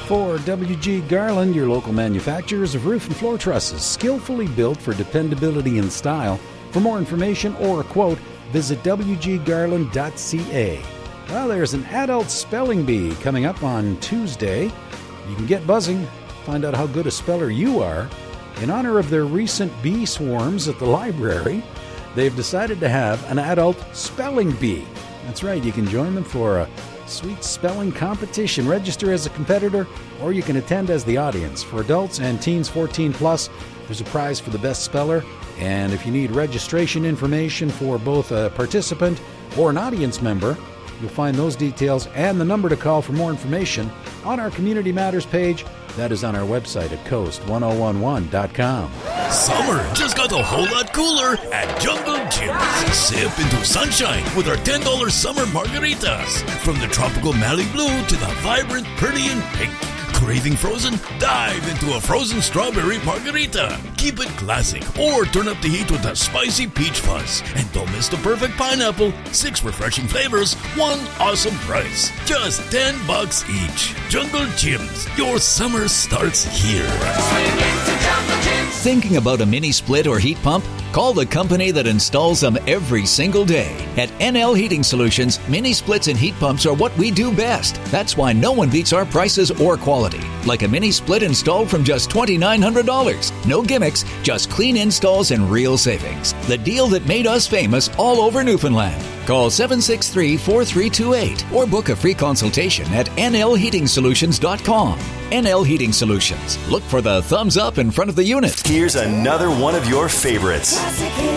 For WG Garland, your local manufacturers of roof and floor trusses, skillfully built for dependability and style. For more information or a quote, visit wggarland.ca. Well, there's an adult spelling bee coming up on Tuesday. You can get buzzing, find out how good a speller you are. In honor of their recent bee swarms at the library, they've decided to have an adult spelling bee. That's right, you can join them for a sweet spelling competition. Register as a competitor, or you can attend as the audience. For adults and teens 14 plus, there's a prize for the best speller. And if you need registration information for both a participant or an audience member, you'll find those details and the number to call for more information on our Community Matters page. That is on our website at coast1011.com. Summer just got a whole lot cooler at Jungle Gyms. Sip into sunshine with our $10 summer margaritas. From the tropical Mali Blue to the vibrant Perdian Pink. Craving frozen? Dive into a frozen strawberry margarita. Keep it classic or turn up the heat with a spicy peach fuzz. And don't miss the perfect pineapple. 6 refreshing flavors, 1 awesome price. Just $10 each. Jungle Gyms. Your summer starts here. Thinking about a mini split or heat pump? Call the company that installs them every single day. At NL Heating Solutions, mini splits and heat pumps are what we do best. That's why no one beats our prices or quality. Like a mini split installed from just $2,900. No gimmicks, just clean installs and real savings. The deal that made us famous all over Newfoundland. Call 763-4328 or book a free consultation at nlheatingsolutions.com. NL Heating Solutions. Look for the thumbs up in front of the unit. Here's another one of your favorites.